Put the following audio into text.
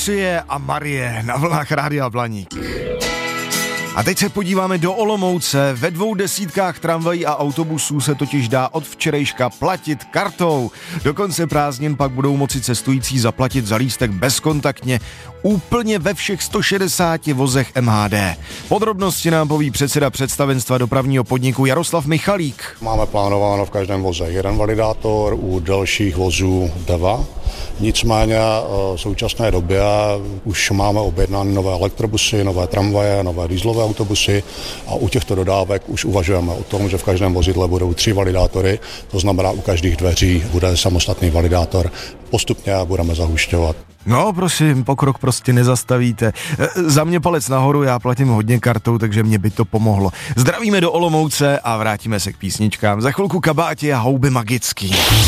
Lucie a Marie na vlnách Rádia Blaník. A teď se podíváme do Olomouce. Ve 200 tramvají a autobusů se totiž dá od včerejška platit kartou. Do konce prázdnin pak budou moci cestující zaplatit za lístek bezkontaktně úplně ve všech 160 vozech MHD. Podrobnosti nám poví předseda představenstva dopravního podniku Jaroslav Michalík. Máme plánováno v každém voze jeden validátor, u dalších vozů 2. Nicméně v současné době už máme objednány nové elektrobusy, nové tramvaje, nové dieselové autobusy a u těchto dodávek už uvažujeme o tom, že v každém vozidle budou 3 validátory, to znamená u každých dveří bude samostatný validátor. Postupně budeme zahušťovat. No prosím, pokrok prostě nezastavíte. Za mě palec nahoru, já platím hodně kartou, takže mě by to pomohlo. Zdravíme do Olomouce a vrátíme se k písničkám. Za chvilku Kabáti a Houby magický.